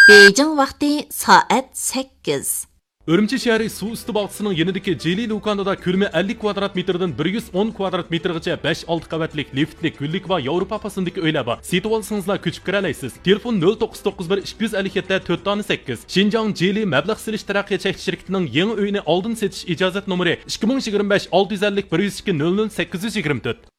Beijing vaqti soat 8. Urumchi shahri suv usti bog'chisining yanidagi Jeli Lukanada ko'lami 50 kvadrat metrdan 110 kvadrat metrgacha 5-6 qavatlik liftli gullik va Yevropa pasındagi uylar bor. Setib olsangizlar ko'chib kira olasiz. Telefon 0991 257 408. Xinjiang Jeli mablag' silish taraqqiyot chekish shirkatining yangi uyini oldin setish ijozat nomeri 2025 650 102 00 824.